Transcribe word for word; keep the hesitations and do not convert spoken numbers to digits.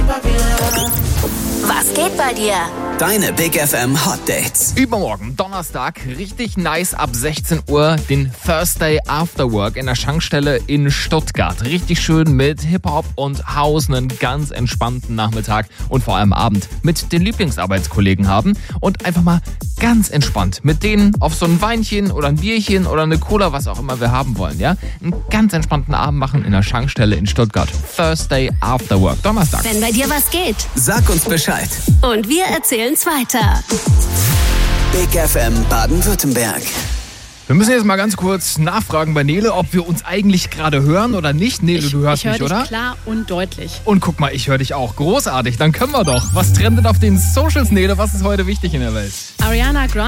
Was geht bei dir? Deine Big F M Hot Dates. Übermorgen, Donnerstag, richtig nice ab sechzehn Uhr, den Thursday After Work in der Schankstelle in Stuttgart. Richtig schön mit Hip-Hop und House, einen ganz entspannten Nachmittag und vor allem Abend mit den Lieblingsarbeitskollegen haben und einfach mal ganz entspannt mit denen auf so ein Weinchen oder ein Bierchen oder eine Cola, was auch immer wir haben wollen, ja? Einen ganz entspannten Abend machen in der Schankstelle in Stuttgart. Thursday After Work, Donnerstag. Wenn bei dir was geht. Sag uns Bescheid. Und wir erzählen's weiter. Big F M Baden-Württemberg. Wir müssen jetzt mal ganz kurz nachfragen bei Nele, ob wir uns eigentlich gerade hören oder nicht. Nele, Ich, du hörst ich hör mich, dich oder? klar und deutlich. Und guck mal, ich höre dich auch. Großartig, dann können wir doch. Was trendet auf den Socials, Nele? Was ist heute wichtig in der Welt? Ariana Grande